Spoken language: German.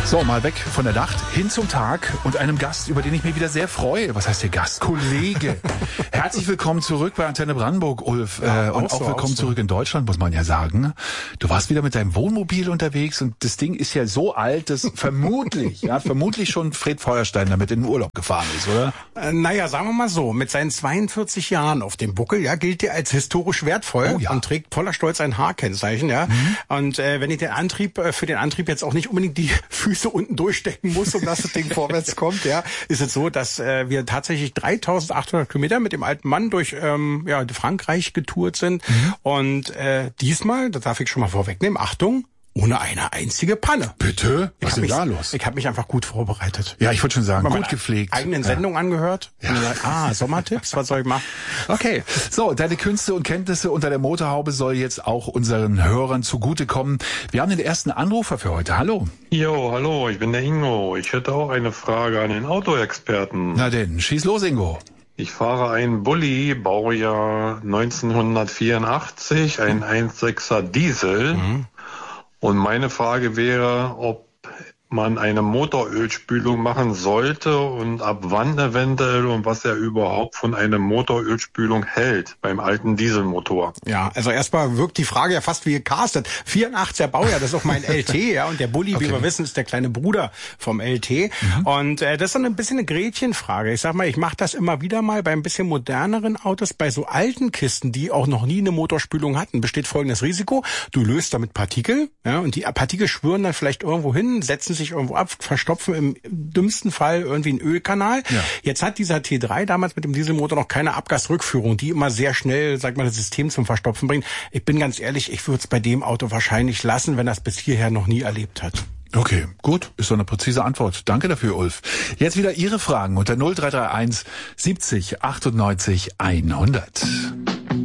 So, mal weg von der Nacht, hin zum Tag und einem Gast, über den ich mich wieder sehr freue. Was heißt der Gast? Kollege. Herzlich willkommen zurück bei Antenne Brandenburg, Ulf. Ja, und auch willkommen zurück in Deutschland, muss man ja sagen. Du warst wieder mit deinem Wohnmobil unterwegs und das Ding ist ja so alt, dass vermutlich schon Fred Feuerstein damit in den Urlaub gefahren ist, oder? Naja, sagen wir mal so, mit seinen 42 Jahren auf dem Buckel, ja, gilt er als historisch wertvoll und trägt voller Stolz ein H-Kennzeichen, ja. Und wenn ich für den Antrieb jetzt auch nicht unbedingt die Füße unten durchstecken muss, um dass das Ding vorwärts kommt, ja, ist es so, dass wir tatsächlich 3.800 Kilometer mit dem alten Mann durch Frankreich getourt sind. Und diesmal, das darf ich schon mal vorwegnehmen, Achtung, ohne eine einzige Panne. Bitte? Was ist denn da los? Ich habe mich einfach gut vorbereitet. Ja, ich würde schon sagen, gut gepflegt. Eigenen Sendung angehört. Ja. Und gesagt, Sommertipps, was soll ich machen? Okay, so, deine Künste und Kenntnisse unter der Motorhaube soll jetzt auch unseren Hörern zugutekommen. Wir haben den ersten Anrufer für heute. Hallo. Jo, hallo, ich bin der Ingo. Ich hätte auch eine Frage an den Autoexperten. Na denn, schieß los, Ingo. Ich fahre einen Bulli, Baujahr 1984, ein 1.6er Diesel. Und meine Frage wäre, ob man eine Motorölspülung machen sollte und ab wann eventuell und was er überhaupt von einer Motorölspülung hält beim alten Dieselmotor. Ja, also erstmal wirkt die Frage ja fast wie gecastet. 84er Baujahr, das ist auch mein LT, ja, und der Bulli, wie wir wissen, ist der kleine Bruder vom LT. Und das ist dann ein bisschen eine Gretchenfrage. Ich sag mal, ich mache das immer wieder mal bei ein bisschen moderneren Autos, bei so alten Kisten, die auch noch nie eine Motorspülung hatten, besteht folgendes Risiko. Du löst damit Partikel, ja, und die Partikel schwirren dann vielleicht irgendwo hin, setzen sich irgendwo ab, verstopfen im dümmsten Fall irgendwie einen Ölkanal. Ja. Jetzt hat dieser T3 damals mit dem Dieselmotor noch keine Abgasrückführung, die immer sehr schnell, sag mal, das System zum Verstopfen bringt. Ich bin ganz ehrlich, ich würde es bei dem Auto wahrscheinlich lassen, wenn das bis hierher noch nie erlebt hat. Okay, gut. Ist doch eine präzise Antwort. Danke dafür, Ulf. Jetzt wieder Ihre Fragen unter 0331 70 98 100.